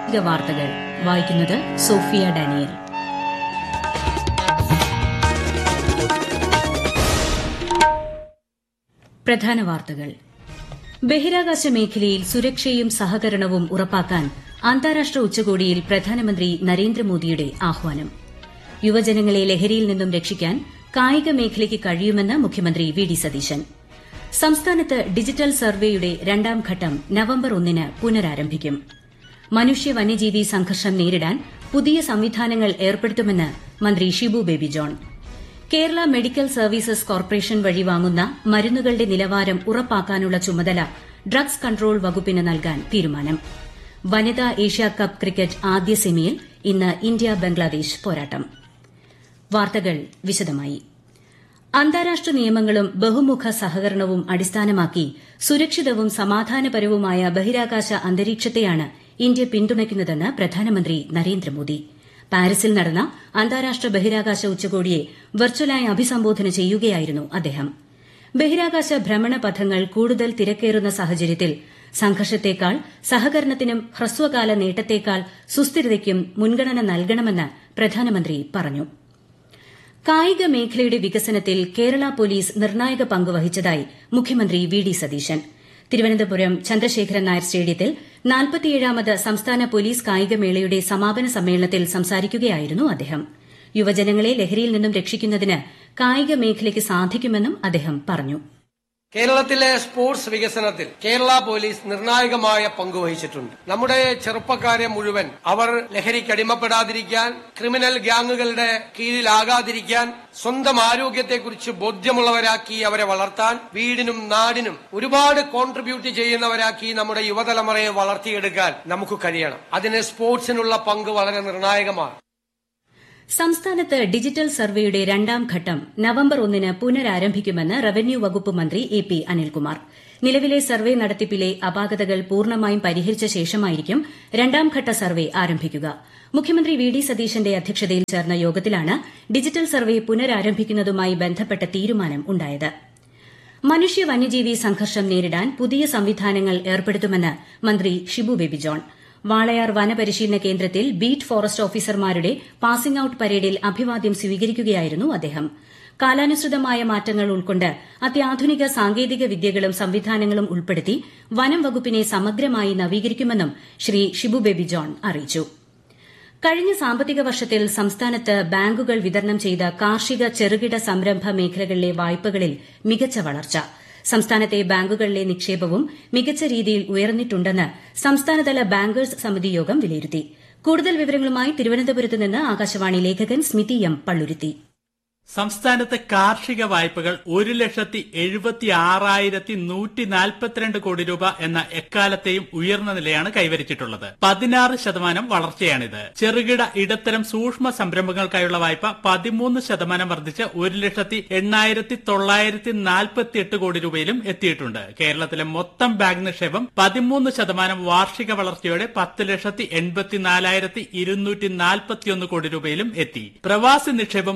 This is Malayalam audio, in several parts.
പ്രാദേശിക വാർത്തകൾ വായിക്കുന്നത് സോഫിയ ഡാനിയൽ. പ്രധാന വാർത്തകൾ. ബഹിരാകാശ മേഖലയിൽ സുരക്ഷയും സഹകരണവും ഉറപ്പാക്കാൻ അന്താരാഷ്ട്ര ഉച്ചകോടിയിൽ പ്രധാനമന്ത്രി നരേന്ദ്രമോദിയുടെ ആഹ്വാനം. യുവജനങ്ങളെ ലഹരിയിൽ നിന്നും രക്ഷിക്കാൻ കായിക മേഖലയ്ക്ക് കഴിയുമെന്ന് മുഖ്യമന്ത്രി വി ഡി സതീശൻ. സംസ്ഥാനത്ത് ഡിജിറ്റൽ സർവേയുടെ രണ്ടാം ഘട്ടം നവംബർ 1 പുനരാരംഭിക്കും. മനുഷ്യ വന്യജീവി സംഘർഷം നേരിടാൻ പുതിയ സംവിധാനങ്ങൾ ഏർപ്പെടുത്തുമെന്ന് മന്ത്രി Shibu baby John. Kerala medical services corporation വഴി വാങ്ങുന്ന മരുന്നുകളുടെ നിലവാരം ഉറപ്പാക്കാനുള്ള ചുമതല ഡ്രഗ്സ് കൺട്രോൾ വകുപ്പിന് നൽകാൻ തീരുമാനം. വനിതാ ഏഷ്യാകപ്പ് ക്രിക്കറ്റ് ആദ്യ സെമിയിൽ ഇന്ന് ഇന്ത്യ ബംഗ്ലാദേശ് പോരാട്ടം. വാർത്തകൾ വിശദമായി. അന്താരാഷ്ട്ര നിയമങ്ങളും ബഹുമുഖ സഹകരണവും അടിസ്ഥാനമാക്കി സുരക്ഷിതവും സമാധാനപരവുമായ ബഹിരാകാശ അന്തരീക്ഷത്തെയാണ് ഇന്ത്യ പിന്തുണയ്ക്കുന്നതെന്ന് പ്രധാനമന്ത്രി നരേന്ദ്രമോദി. പാരീസിൽ നടന്ന അന്താരാഷ്ട്ര ബഹിരാകാശ ഉച്ചകോടിയെ വെർച്വലായി അഭിസംബോധന ചെയ്യുകയായിരുന്നു അദ്ദേഹം. ബഹിരാകാശ ഭ്രമണപഥങ്ങൾ കൂടുതൽ തിരക്കേറുന്ന സാഹചര്യത്തിൽ സംഘർഷത്തേക്കാൾ സഹകരണത്തിനും ഹ്രസ്വകാല നേട്ടത്തേക്കാൾ സുസ്ഥിരതയ്ക്കും മുൻഗണന നൽകണമെന്ന് പ്രധാനമന്ത്രി പറഞ്ഞു. കായിക മേഖലയുടെ വികസനത്തിൽ കേരള പോലീസ് നിർണായക പങ്ക് വഹിച്ചതായി മുഖ്യമന്ത്രി വി ഡി സതീശൻ. തിരുവനന്തപുരം ചന്ദ്രശേഖരൻ നായർ സ്റ്റേഡിയത്തിൽ 47ാമത് സംസ്ഥാന പോലീസ് കായികമേളയുടെ സമാപന സമ്മേളനത്തിൽ സംസാരിക്കുകയായിരുന്നു അദ്ദേഹം. യുവജനങ്ങളെ ലഹരിയിൽ നിന്നും രക്ഷിക്കുന്നതിന് കായിക മേഖലയ്ക്ക് സാധിക്കുമെന്നും അദ്ദേഹം പറഞ്ഞു. കേരളത്തിലെ സ്പോർട്സ് വികസനത്തിൽ കേരള പോലീസ് നിർണായകമായ പങ്കുവഹിച്ചിട്ടുണ്ട്. നമ്മുടെ ചെറുപ്പക്കാരെ മുഴുവൻ അവർ ലഹരിക്ക് അടിമപ്പെടാതിരിക്കാൻ, ക്രിമിനൽ ഗ്യാങ്ങുകളുടെ കീഴിലാകാതിരിക്കാൻ, സ്വന്തം ആരോഗ്യത്തെക്കുറിച്ച് ബോധ്യമുള്ളവരാക്കി അവരെ വളർത്താൻ, വീടിനും നാടിനും ഒരുപാട് കോൺട്രിബ്യൂട്ട് ചെയ്യുന്നവരാക്കി നമ്മുടെ യുവതലമുറയെ വളർത്തിയെടുക്കാൻ നമുക്ക് കഴിയണം. അതിന് സ്പോർട്സിനുള്ള പങ്ക് വളരെ നിർണായകമാണ്. സംസ്ഥാനത്ത് ഡിജിറ്റൽ സർവേയുടെ രണ്ടാം ഘട്ടം നവംബർ 1 പുനരാരംഭിക്കുമെന്ന് റവന്യൂ വകുപ്പ് മന്ത്രി എ പി അനിൽകുമാർ. നിലവിലെ സർവേ നടത്തിപ്പിലെ അപാകതകൾ പൂർണ്ണമായും പരിഹരിച്ച ശേഷമായിരിക്കും രണ്ടാംഘട്ട സർവേ ആരംഭിക്കുക. മുഖ്യമന്ത്രി വി ഡി സതീശന്റെ അധ്യക്ഷതയിൽ ചേർന്ന യോഗത്തിലാണ് ഡിജിറ്റൽ സർവേ പുനരാരംഭിക്കുന്നതുമായി ബന്ധപ്പെട്ട തീരുമാനം ഉണ്ടായത്. മനുഷ്യ വന്യജീവി സംഘർഷം നേരിടാൻ പുതിയ സംവിധാനങ്ങൾ ഏർപ്പെടുത്തുമെന്ന് മന്ത്രി ഷിബു ബേബി ജോൺ. വാളയാർ വനപരിശീലന കേന്ദ്രത്തിൽ ബീറ്റ് ഫോറസ്റ്റ് ഓഫീസർമാരുടെ പാസിംഗ് ഔട്ട് പരേഡിൽ അഭിവാദ്യം സ്വീകരിക്കുകയായിരുന്നു അദ്ദേഹം. കാലാനുസൃതമായ മാറ്റങ്ങൾ ഉൾക്കൊണ്ട് അത്യാധുനിക സാങ്കേതിക വിദ്യകളും സംവിധാനങ്ങളും ഉൾപ്പെടുത്തി വനം വകുപ്പിനെ സമഗ്രമായി നവീകരിക്കുമെന്നും ശ്രീ ഷിബു ബേബി ജോൺ അറിയിച്ചു. കഴിഞ്ഞ സാമ്പത്തിക വർഷത്തിൽ സംസ്ഥാനത്ത് ബാങ്കുകൾ വിതരണം ചെയ്ത കാർഷിക ചെറുകിട സംരംഭ മേഖലകളിലെ വായ്പകളിൽ മികച്ച വളർച്ച. സംസ്ഥാനത്തെ ബാങ്കുകളിലെ നിക്ഷേപവും മികച്ച രീതിയിൽ ഉയർന്നിട്ടുണ്ടെന്ന് സംസ്ഥാനതല ബാങ്കേഴ്സ് സമിതി യോഗം വിലയിരുത്തി. കൂടുതൽ വിവരങ്ങളുമായി തിരുവനന്തപുരത്ത് നിന്ന് ആകാശവാണി ലേഖകൻ സ്മിതി എം പള്ളുരുത്തി. സംസ്ഥാനത്ത് കാർഷിക വായ്പകൾ 1,76,142 കോടി രൂപ എന്ന എക്കാലത്തെയും ഉയർന്ന നിലയാണ് കൈവരിച്ചിട്ടുള്ളത്. 16% വളർച്ചയാണിത്. ചെറുകിട ഇടത്തരം സൂക്ഷ്മ സംരംഭങ്ങൾക്കായുള്ള വായ്പ 13% വർദ്ധിച്ച് 1,08,948 കോടി രൂപയിലും എത്തിയിട്ടുണ്ട്. കേരളത്തിലെ മൊത്തം ബാങ്ക് നിക്ഷേപം 13% വാർഷിക വളർച്ചയോടെ 10,84,241 കോടി രൂപയിലും എത്തി. പ്രവാസി നിക്ഷേപം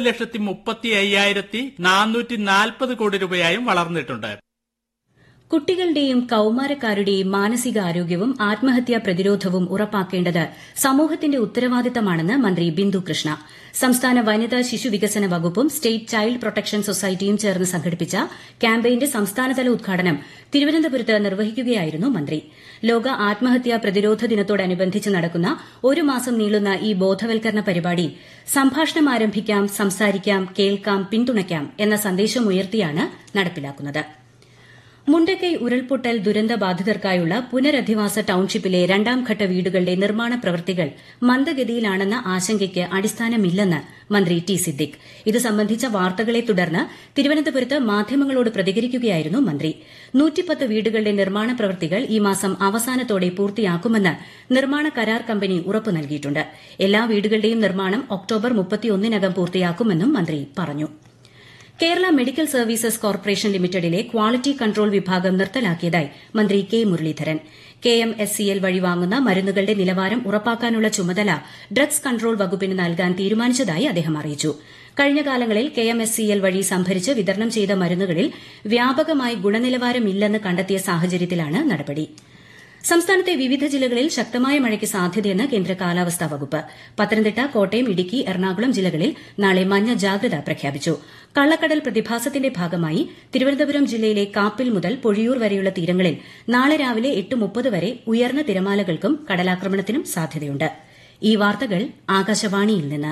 3,35,440 കോടി രൂപയായും വളർന്നിട്ടുണ്ട്. കുട്ടികളുടെയും കൌമാരക്കാരുടെയും മാനസികാരോഗ്യവും ആത്മഹത്യാ പ്രതിരോധവും ഉറപ്പാക്കേണ്ടത് സമൂഹത്തിന്റെ ഉത്തരവാദിത്തമാണെന്ന് മന്ത്രി ബിന്ദു കൃഷ്ണ. സംസ്ഥാന വനിതാ ശിശു വികസന വകുപ്പും സ്റ്റേറ്റ് ചൈൽഡ് പ്രൊട്ടക്ഷൻ സൊസൈറ്റിയും ചേർന്ന് സംഘടിപ്പിച്ച ക്യാമ്പയിന്റെ സംസ്ഥാനതല ഉദ്ഘാടനം തിരുവനന്തപുരത്ത് നിർവഹിക്കുകയായിരുന്നു മന്ത്രി. ലോക ആത്മഹത്യാ പ്രതിരോധ ദിനത്തോടനുബന്ധിച്ച് നടക്കുന്ന ഒരു മാസം നീളുന്ന ഈ ബോധവൽക്കരണ പരിപാടി സംഭാഷണം ആരംഭിക്കാം, സംസാരിക്കാം, കേൾക്കാം, പിന്തുണയ്ക്കാം എന്ന സന്ദേശമുയർത്തിയാണ് നടപ്പിലാക്കുന്നത്. മുണ്ടക്കൈ ഉരുൾപൊട്ടൽ ദുരന്തബാധിതർക്കായുള്ള പുനരധിവാസ ടൌൺഷിപ്പിലെ രണ്ടാംഘട്ട വീടുകളുടെ നിർമ്മാണ പ്രവൃത്തികൾ മന്ദഗതിയിലാണെന്ന ആശങ്കയ്ക്ക് അടിസ്ഥാനമില്ലെന്ന് മന്ത്രി ടി സിദ്ദിഖ്. ഇത് സംബന്ധിച്ച വാർത്തകളെ തുടർന്ന് തിരുവനന്തപുരത്ത് മാധ്യമങ്ങളോട് പ്രതികരിക്കുകയായിരുന്നു മന്ത്രി. 110 വീടുകളുടെ നിർമ്മാണ പ്രവൃത്തികൾ ഈ മാസം അവസാനത്തോടെ പൂർത്തിയാക്കുമെന്ന് നിർമ്മാണ കരാർ കമ്പനി ഉറപ്പു നൽകിയിട്ടുണ്ട്. എല്ലാ വീടുകളുടെയും നിർമ്മാണം ഒക്ടോബർ 31 പൂർത്തിയാക്കുമെന്നും മന്ത്രി പറഞ്ഞു. Kerala medical services corporation ലിമിറ്റഡിലെ quality control വിഭാഗം നിർത്തലാക്കിയതായി മന്ത്രി കെ മുരളീധരൻ. KMSCL വഴി വാങ്ങുന്ന മരുന്നുകളുടെ നിലവാരം ഉറപ്പാക്കാനുള്ള ചുമതല ഡ്രഗ്സ് കൺട്രോൾ വകുപ്പിന് നൽകാൻ തീരുമാനിച്ചതായി അദ്ദേഹം അറിയിച്ചു. കഴിഞ്ഞ കാലങ്ങളിൽ KMSCL വഴി സംഭരിച്ച് വിതരണം ചെയ്ത മരുന്നുകളിൽ വ്യാപകമായി ഗുണനിലവാരമില്ലെന്ന് കണ്ടെത്തിയ സാഹചര്യത്തിലാണ് നടപടി. സംസ്ഥാനത്തെ വിവിധ ജില്ലകളിൽ ശക്തമായ മഴയ്ക്ക് സാധ്യതയെന്ന് കേന്ദ്ര കാലാവസ്ഥാ വകുപ്പ്. പത്തനംതിട്ട, കോട്ടയം, ഇടുക്കി, എറണാകുളം ജില്ലകളിൽ നാളെ മഞ്ഞ ജാഗ്രത പ്രഖ്യാപിച്ചു. കള്ളക്കടൽ പ്രതിഭാസത്തിന്റെ ഭാഗമായി തിരുവനന്തപുരം ജില്ലയിലെ കാപ്പിൽ മുതൽ പൊഴിയൂർ വരെയുള്ള തീരങ്ങളിൽ നാളെ രാവിലെ 8:30 വരെ ഉയർന്ന തിരമാലകൾക്കും കടലാക്രമണത്തിനും സാധ്യതയുണ്ട്. ഈ വാർത്തകൾ ആകാശവാണിയിൽ നിന്ന്.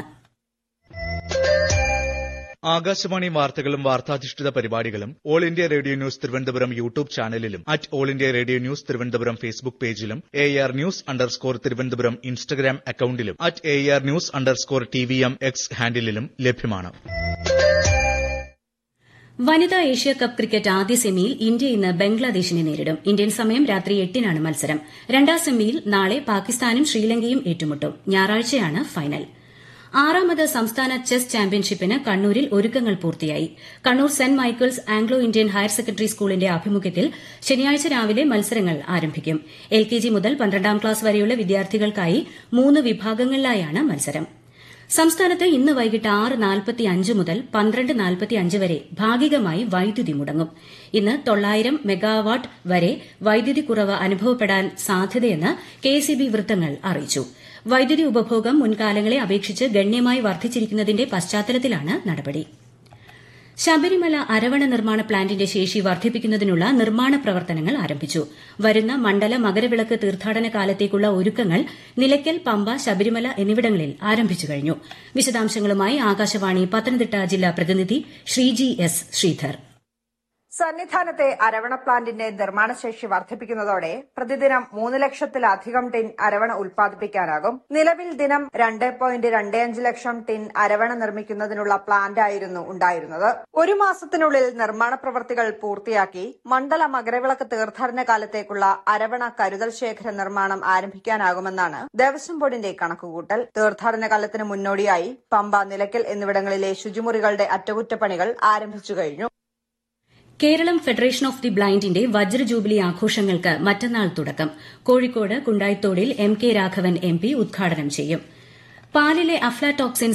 ആകാശവാണി വാർത്തകളും വാർത്താധിഷ്ഠിത പരിപാടികളും all India radio news Thiruvananthapuram YouTube ചാനലിലും all India radio news Thiruvananthapuram Facebook പേജിലും AR ന്യൂസ് _തിരുവനന്തപുരം ഇൻസ്റ്റഗ്രാം അക്കൌണ്ടിലും AR ന്യൂസ് _TVM X ഹാൻഡിലും ലഭ്യമാണ്. വനിതാ ഏഷ്യാകപ്പ് ക്രിക്കറ്റ് ആദ്യ സെമിയിൽ ഇന്ത്യ ഇന്ന് ബംഗ്ലാദേശിനെ നേരിടും. ഇന്ത്യൻ സമയം രാത്രി 8-നാണ് മത്സരം. രണ്ടാം സെമിയിൽ നാളെ പാകിസ്ഥാനും ശ്രീലങ്കയും ഏറ്റുമുട്ടും. ഞായറാഴ്ചയാണ് ഫൈനൽ. 6ാമത് സംസ്ഥാന ചെസ് ചാമ്പ്യൻഷിപ്പിന് കണ്ണൂരിൽ ഒരുക്കങ്ങൾ പൂർത്തിയായി. Kannur saint Michael's Anglo Indian higher secondary സ്കൂളിന്റെ ആഭിമുഖ്യത്തിൽ ശനിയാഴ്ച രാവിലെ മത്സരങ്ങൾ ആരംഭിക്കും. LKG മുതൽ 12ാം ക്ലാസ് വരെയുള്ള വിദ്യാർത്ഥികൾക്കായി 3 വിഭാഗങ്ങളിലായാണ് മത്സരം. സംസ്ഥാനത്ത് ഇന്ന് വൈകിട്ട് 6:45 മുതൽ 12:45 വരെ ഭാഗികമായി വൈദ്യുതി മുടങ്ങും. ഇന്ന് 900 മെഗാവാട്ട് വരെ വൈദ്യുതി കുറവ് അനുഭവപ്പെടാൻ സാധ്യതയെന്ന് KEB വൃത്തങ്ങൾ അറിയിച്ചു. വൈദ്യുതി ഉപഭോഗം മുൻകാലങ്ങളെ അപേക്ഷിച്ച് ഗണ്യമായി വർദ്ധിച്ചിരിക്കുന്നതിന്റെ പശ്ചാത്തലത്തിലാണ് നടപടി. ശബരിമല അരവണ നിർമ്മാണ പ്ലാന്റിന്റെ ശേഷി വർദ്ധിപ്പിക്കുന്നതിനുള്ള നിർമ്മാണ പ്രവർത്തനങ്ങൾ ആരംഭിച്ചു. വരുന്ന മണ്ഡല മകരവിളക്ക് തീർത്ഥാടന കാലത്തേക്കുള്ള ഒരുക്കങ്ങൾ നിലയ്ക്കൽ, പമ്പ, ശബരിമല എന്നിവിടങ്ങളിൽ ആരംഭിച്ചു കഴിഞ്ഞു. വിശദാംശങ്ങളുമായി ആകാശവാണി പത്തനംതിട്ട ജില്ലാ പ്രതിനിധി ശ്രീജി S. ശ്രീധർ. സന്നിധാനത്തെ അരവണ പ്ലാന്റിന്റെ നിർമ്മാണശേഷി വർദ്ധിപ്പിക്കുന്നതോടെ പ്രതിദിനം 3 ലക്ഷത്തിലധികം ടിൻ അരവണ ഉൽപ്പാദിപ്പിക്കാനാകും. നിലവിൽ ദിനം 2.25 ലക്ഷം ടിൻ അരവണ നിർമ്മിക്കുന്നതിനുള്ള പ്ലാന്റായിരുന്നു ഉണ്ടായിരുന്നത്. 1 മാസത്തിനുള്ളിൽ നിർമ്മാണ പ്രവൃത്തികൾ പൂർത്തിയാക്കി മണ്ഡല മകരവിളക്ക് തീർത്ഥാടന കാലത്തേക്കുള്ള അരവണ കരുതൽ ശേഖര നിർമ്മാണം ആരംഭിക്കാനാകുമെന്നാണ് ദേവസ്വം ബോർഡിന്റെ കണക്കുകൂട്ടൽ. തീർത്ഥാടന കാലത്തിന് മുന്നോടിയായി പമ്പ, നിലയ്ക്കൽ എന്നിവിടങ്ങളിലെ ശുചിമുറികളുടെ അറ്റകുറ്റപ്പണികൾ ആരംഭിച്ചു കഴിഞ്ഞു. കേരളം ഫെഡറേഷൻ ഓഫ് ദി ബ്ലൈൻഡിന്റെ വജ്രജൂബിലി ആഘോഷങ്ങൾക്ക് മറ്റന്നാൾ തുടക്കം. കോഴിക്കോട് കുണ്ടായിത്തോടിൽ MK രാഘവൻ MP ഉദ്ഘാടനം ചെയ്യും. പാലിലെ അഫ്ലാടോക്സിൻ